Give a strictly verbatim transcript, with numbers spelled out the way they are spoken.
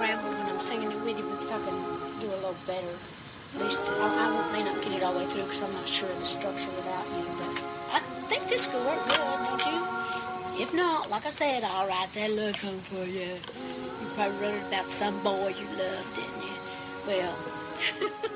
scrambled when I'm singing it with you because I can do a little better. At least I, I may not get it all the way through because I'm not sure of the structure without you. But I think this could work good, don't you? If not, like I said, I'll write that love song for you. You probably wrote it about some boy you loved, didn't you? Well...